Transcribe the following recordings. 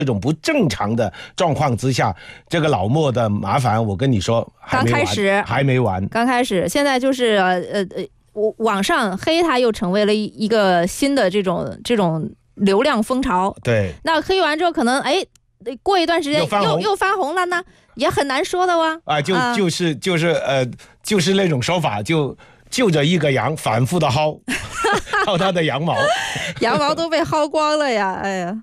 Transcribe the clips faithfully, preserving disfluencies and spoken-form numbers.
这种不正常的状况之下，这个老莫的麻烦，我跟你说， 刚开始还没完， 刚开始，现在就是呃呃，网上黑他又成为了一个新的这种这种流量风潮。 对， 那黑完之后，可能哎，过一段时间又又又发红了呢，也很难说的哇。 啊，就就是就是呃，就是那种说法，就就着一个羊反复的薅，薅它的羊毛， 羊毛都被薅光了呀！哎呀。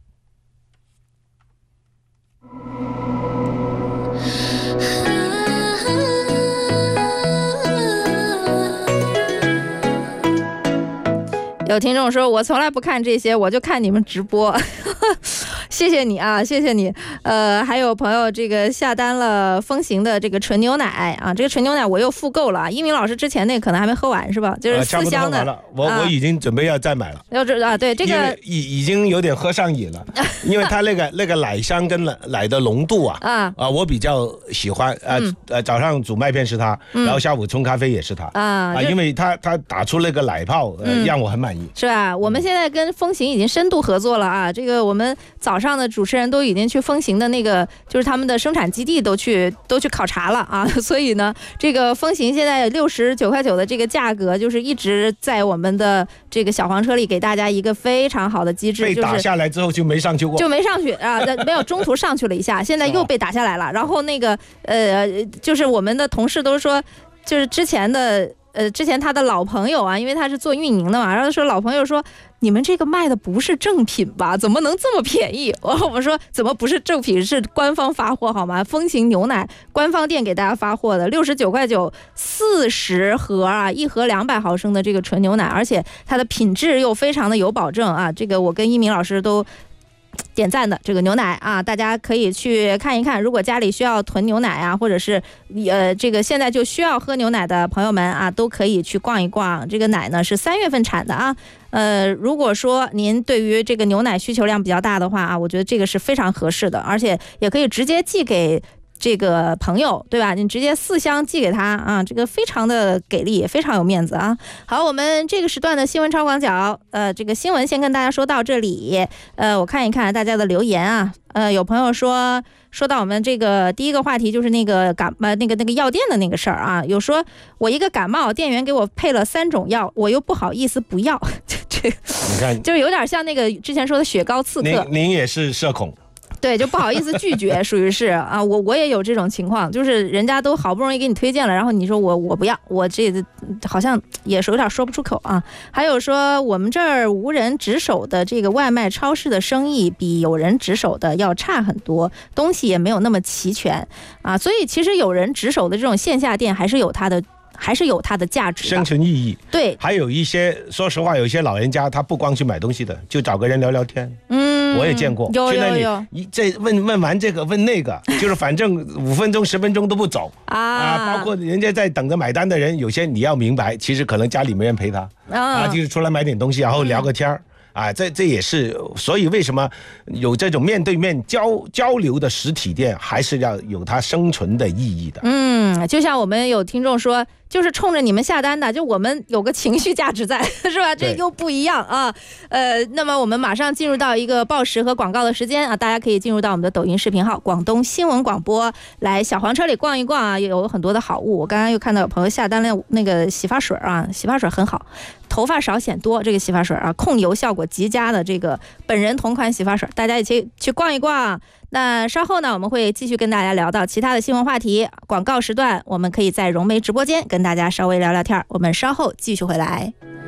有听众说，我从来不看这些，我就看你们直播。谢谢你啊，谢谢你。呃，还有朋友这个下单了风行的这个纯牛奶啊，这个纯牛奶我又复购了。一鸣老师之前那个可能还没喝完是吧？就是四箱的。 呃、了我、啊、我已经准备要再买了。 要知啊，对这个已已经有点喝上瘾了，因为它那个那个奶香跟奶的浓度啊啊啊，我比较喜欢啊、嗯、呃，早上煮麦片是它，嗯、然后下午冲咖啡也是它啊啊，因为它它打出那个奶泡，呃、嗯，让我很满意。 是吧？我们现在跟风行已经深度合作了啊，这个我们早上的主持人都已经去风行的那个，就是他们的生产基地都去都去考察了啊，所以呢，这个风行现在六十九块九的这个价格，就是一直在我们的这个小黄车里给大家一个非常好的机制， 被打下来之后就没上去过， 就没上去啊，没有中途上去了一下，现在又被打下来了。然后那个呃，就是我们的同事都说，就是之前的。呃，之前他的老朋友啊，因为他是做运营的嘛，然后说老朋友说，你们这个卖的不是正品吧？怎么能这么便宜？我们说怎么不是正品，是官方发货好吗？风行牛奶官方店给大家发货的，六十九块九四十盒啊，一盒两百毫升的这个纯牛奶，而且它的品质又非常的有保证啊。这个我跟一鸣老师都点赞的这个牛奶啊，大家可以去看一看。如果家里需要囤牛奶啊，或者是呃这个现在就需要喝牛奶的朋友们啊，都可以去逛一逛。这个奶呢是三月份产的啊，呃，如果说您对于这个牛奶需求量比较大的话啊，我觉得这个是非常合适的，而且也可以直接寄给这个朋友，对吧？你直接四箱寄给他啊，这个非常的给力，非常有面子啊。好，我们这个时段的新闻超广角，呃，这个新闻先跟大家说到这里。呃，我看一看大家的留言啊，呃，有朋友说说到我们这个第一个话题就是那个感呃那个那个药店的那个事儿啊，有说我一个感冒，店员给我配了三种药，我又不好意思不要，这你看， 就有点像那个之前说的雪糕刺客。 您您也是社恐。 对，就不好意思拒绝，属于是啊，我我也有这种情况，就是人家都好不容易给你推荐了，然后你说我我不要，我这好像也是有点说不出口啊。还有说我们这儿无人值守的这个外卖超市的生意比有人值守的要差很多，东西也没有那么齐全啊，所以其实有人值守的这种线下店还是有它的。还是有它的价值的， 生存意义。 对， 还有一些，说实话，有一些老人家他不光去买东西的，就找个人聊聊天。嗯，我也见过， 有有有， 一这问问完这个问那个，就是反正五分钟十分钟都不走啊, 啊。包括人家在等着买单的人，有些你要明白，其实可能家里没人陪他 啊, 啊，就是出来买点东西，然后聊个天儿。嗯啊，这这也是，所以为什么有这种面对面交交流的实体店，还是要有它生存的意义的。 嗯，就像我们有听众说，就是冲着你们下单的，就我们有个情绪价值在，是吧？这又不一样啊。呃，那么我们马上进入到一个报时和广告的时间啊，大家可以进入到我们的抖音视频号广东新闻广播，来小黄车里逛一逛啊，有很多的好物。我刚刚又看到有朋友下单了那个洗发水啊，洗发水很好。头发少显多，这个洗发水啊，控油效果极佳的这个本人同款洗发水，大家一起去逛一逛。那稍后呢，我们会继续跟大家聊到其他的新闻话题。广告时段，我们可以在融媒直播间跟大家稍微聊聊天，我们稍后继续回来。